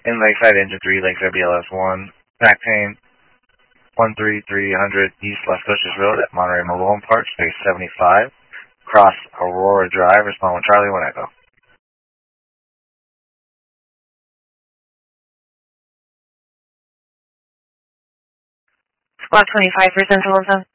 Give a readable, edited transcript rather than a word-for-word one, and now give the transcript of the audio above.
In Lakeside, Engine 3, Lakeside BLS 1, Octane 13300 East Las Cruces Road at Monterey Malone Park, space 75, cross Aurora Drive, respond with Charlie 1 Echo. Squawk 25 for Central Zone.